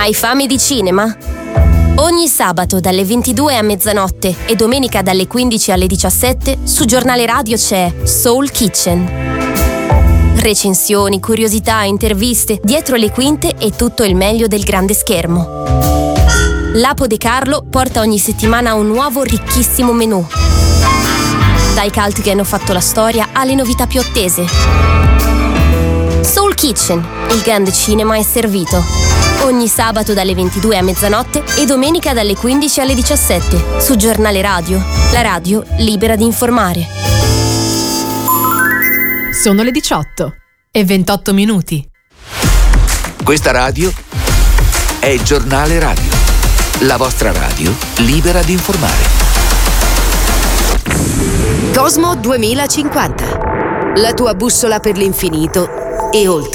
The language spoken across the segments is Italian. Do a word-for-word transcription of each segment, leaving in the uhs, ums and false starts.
Hai fame di cinema? Ogni sabato dalle ventidue a mezzanotte e domenica dalle quindici alle diciassette su Giornale Radio c'è Soul Kitchen. Recensioni, curiosità, interviste, dietro le quinte e tutto il meglio del grande schermo. L'Apo De Carlo porta ogni settimana un nuovo ricchissimo menù. Dai cult che hanno fatto la storia alle novità più attese. Soul Kitchen, il grande cinema è servito. Ogni sabato dalle ventidue a mezzanotte e domenica dalle quindici alle diciassette su Giornale Radio, la radio libera di informare. Sono le diciotto e ventotto minuti. Questa radio è Giornale Radio, la vostra radio libera di informare. Cosmo duemilacinquanta, la tua bussola per l'infinito e oltre.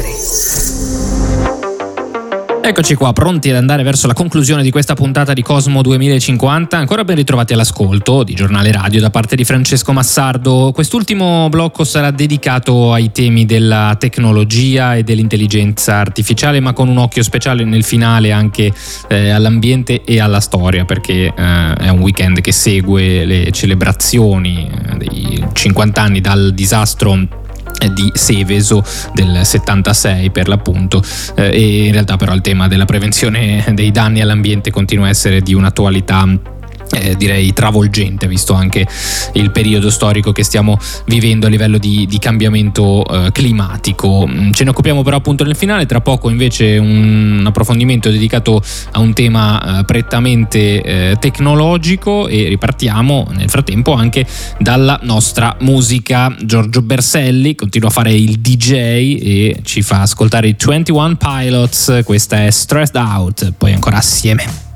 Eccoci qua, pronti ad andare verso la conclusione di questa puntata di Cosmo duemilacinquanta. Ancora ben ritrovati all'ascolto di Giornale Radio da parte di Francesco Massardo. Quest'ultimo blocco sarà dedicato ai temi della tecnologia e dell'intelligenza artificiale, ma con un occhio speciale nel finale anche eh, all'ambiente e alla storia, perché eh, è un weekend che segue le celebrazioni eh, dei cinquanta anni dal disastro di Seveso del settantasei per l'appunto, eh, e in realtà però il tema della prevenzione dei danni all'ambiente continua a essere di un'attualità Eh, direi travolgente, visto anche il periodo storico che stiamo vivendo a livello di, di cambiamento eh, climatico. Ce ne occupiamo però appunto nel finale. Tra poco invece un, un approfondimento dedicato a un tema eh, prettamente eh, tecnologico, e ripartiamo nel frattempo anche dalla nostra musica. Giorgio Berselli continua a fare il D J e ci fa ascoltare i ventuno Pilots. Questa è Stressed Out, poi ancora assieme.